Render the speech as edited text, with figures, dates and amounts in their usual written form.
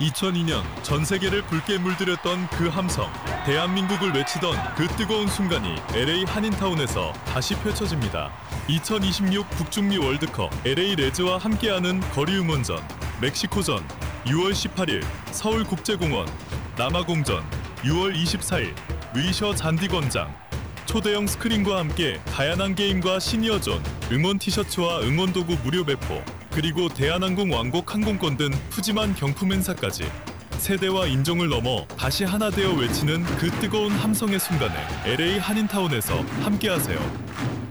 2002년 전 세계를 붉게 물들였던 그 함성, 대한민국을 외치던 그 뜨거운 순간이 LA 한인타운에서 다시 펼쳐집니다. 2026 북중미 월드컵 LA 레즈와 함께하는 거리 응원전, 멕시코전 6월 18일 서울국제공원, 남아공전 6월 24일 위셔 잔디광장. 초대형 스크린과 함께 다양한 게임과 시니어존, 응원 티셔츠와 응원 도구 무료 배포, 그리고 대한항공 왕복 항공권 등 푸짐한 경품 행사까지 세대와 인종을 넘어 다시 하나 되어 외치는 그 뜨거운 함성의 순간에 LA 한인타운에서 함께하세요.